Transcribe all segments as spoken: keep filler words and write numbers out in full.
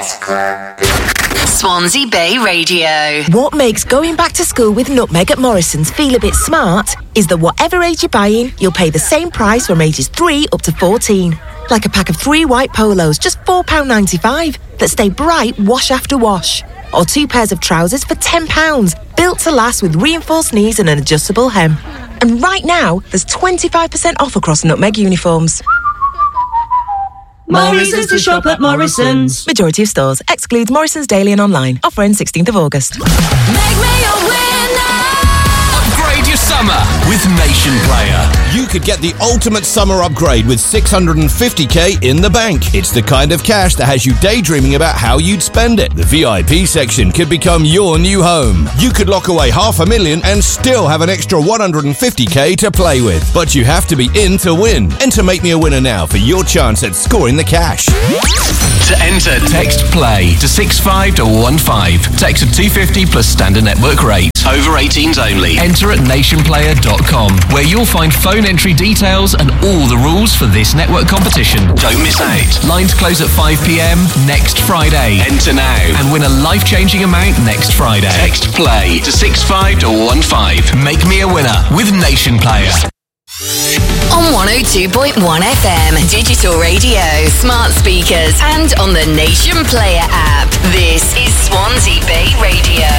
Swansea Bay Radio. What makes going back to school with Nutmeg at Morrison's feel a bit smart is that whatever age you're buying, you'll pay the same price from ages three up to fourteen. Like a pack of three white polos, just four pounds ninety-five, that stay bright wash after wash. Or two pairs of trousers for ten pounds, built to last with reinforced knees and an adjustable hem. And right now, there's twenty-five percent off across Nutmeg uniforms. Morrison's to shop at Morrison's. Majority of stores. Excludes Morrison's daily and online. Offer ends sixteenth of August. Make me a winner. Upgrade your summer with Nation Player. You could get the ultimate summer upgrade with six hundred fifty k in the bank. It's the kind of cash that has you daydreaming about how you'd spend it. The V I P section could become your new home. You could lock away half a million and still have an extra one hundred fifty k to play with. But you have to be in to win. Enter Make Me a Winner now for your chance at scoring the cash. To enter, text PLAY to six five one five. Text at two fifty plus standard network rate. Over eighteens only. Enter at nation player dot com, where you'll find phone entry details and all the rules for this network competition. Don't miss out. Lines close at five p.m. next Friday. Enter now and win a life-changing amount next Friday. Text PLAY to six five one five. Make me a winner with Nation Player. On one oh two point one F M, digital radio, smart speakers, and on the Nation Player app. This is Swansea Bay Radio.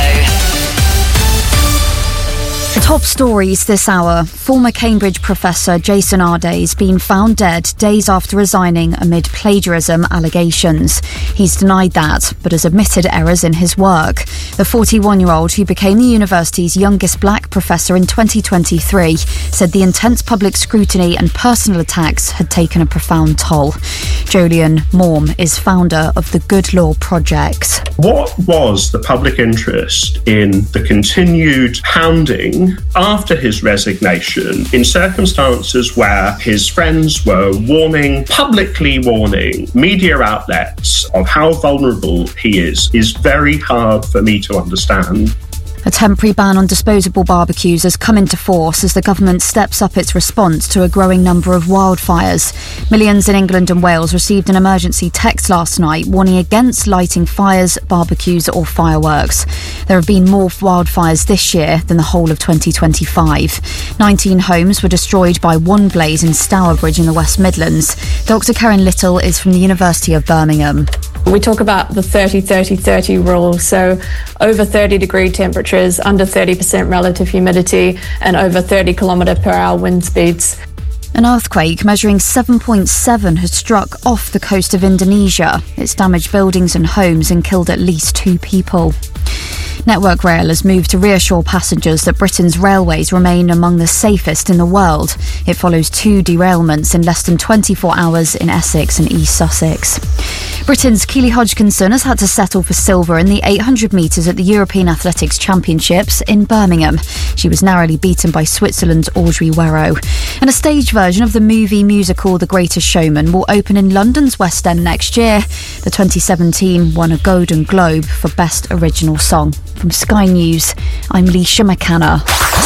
Top stories this hour. Former Cambridge professor Jason Arday has been found dead days after resigning amid plagiarism allegations. He's denied that, but has admitted errors in his work. The forty-one-year-old, who became the university's youngest black professor in twenty twenty-three, said the intense public scrutiny and personal attacks had taken a profound toll. Jolyon Maugham is founder of the Good Law Project. What was the public interest in the continued hounding after his resignation in circumstances where his friends were warning, publicly warning media outlets of how vulnerable he is, is very hard for me to understand. A temporary ban on disposable barbecues has come into force as the government steps up its response to a growing number of wildfires. Millions in England and Wales received an emergency text last night warning against lighting fires, barbecues or fireworks. There have been more wildfires this year than the whole of twenty twenty-five. nineteen homes were destroyed by one blaze in Stourbridge in the West Midlands. Doctor Karen Little is from the University of Birmingham. We talk about the thirty thirty thirty rule, so over thirty degree temperatures, under thirty percent relative humidity and over thirty kilometre per hour wind speeds. An earthquake measuring seven point seven has struck off the coast of Indonesia. It's damaged buildings and homes and killed at least two people. Network Rail has moved to reassure passengers that Britain's railways remain among the safest in the world. It follows two derailments in less than twenty-four hours in Essex and East Sussex. Britain's Keely Hodgkinson has had to settle for silver in the eight hundred metres at the European Athletics Championships in Birmingham. She was narrowly beaten by Switzerland's Audrey Werrow. And a stage version of the movie musical The Greatest Showman will open in London's West End next year. The twenty seventeen won a Golden Globe for Best Original Song. From Sky News, I'm Leisha McCanna.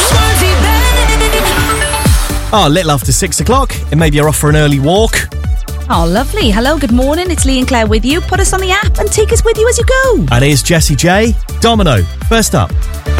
Oh, a little after six o'clock. It maybe you're off for an early walk. Oh, lovely. Hello, good morning. It's Lee and Claire with you. Put us on the app and take us with you as you go. And here's Jessie J. Domino, first up.